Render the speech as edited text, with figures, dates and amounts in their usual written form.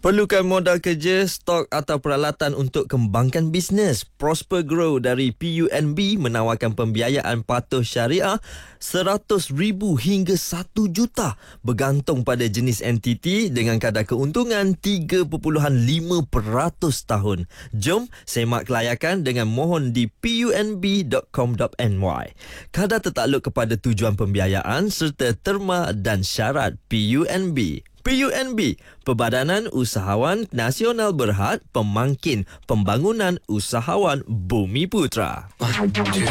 Perlukan modal kerja, stok atau peralatan untuk kembangkan bisnes? Prosper Grow dari PUNB menawarkan pembiayaan patuh syariah RM100,000 hingga RM1 juta bergantung pada jenis entiti dengan kadar keuntungan 3.5% tahun. Jom semak kelayakan dengan mohon di punb.com.my. Kadar tertakluk kepada tujuan pembiayaan serta terma dan syarat PUNB. PUNB, Perbadanan Usahawan Nasional Berhad, Pemangkin Pembangunan Usahawan Bumi Putra.